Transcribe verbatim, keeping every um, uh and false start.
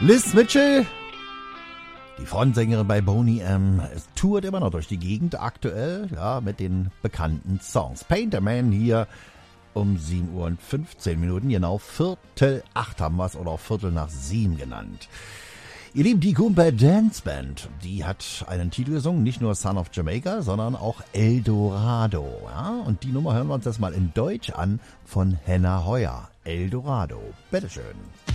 Liz Mitchell, die Frontsängerin bei Boney M, es tourt immer noch durch die Gegend aktuell, ja, mit den bekannten Songs. Paint a Man hier um sieben Uhr und fünfzehn Minuten, genau Viertel acht haben wir es oder auch Viertel nach sieben genannt. Ihr Lieben, die Goombay Dance Band, die hat einen Titel gesungen, nicht nur Son of Jamaica, sondern auch El Dorado. Ja? Und die Nummer hören wir uns das mal in Deutsch an von Henna Heuer. El Dorado. Bitteschön.